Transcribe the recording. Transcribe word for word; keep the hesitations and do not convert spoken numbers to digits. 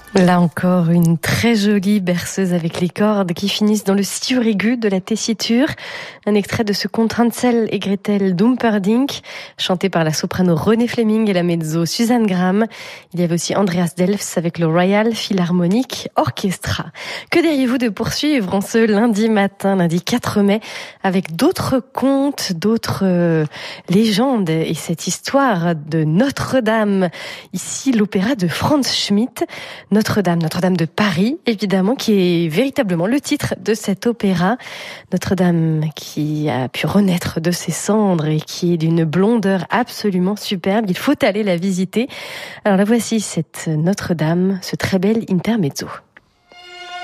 Là encore, une très jolie berceuse avec les cordes qui finissent dans le si aigu de la tessiture. Un extrait de ce conte Hansel et Gretel d'Humperdinck, chanté par la soprano Renée Fleming et la mezzo Suzanne Graham. Il y avait aussi Andreas Delfs avec le Royal Philharmonic Orchestra. Que diriez-vous de poursuivre en ce lundi matin, lundi quatre mai, avec d'autres contes, d'autres euh, légendes et cette histoire de Notre-Dame. Ici, l'opéra de Franz Schmidt. Notre-Dame, Notre-Dame de Paris, évidemment, qui est véritablement le titre de cet opéra. Notre-Dame qui a pu renaître de ses cendres et qui est d'une blondeur absolument superbe. Il faut aller la visiter. Alors la voici, cette Notre-Dame, ce très bel intermezzo.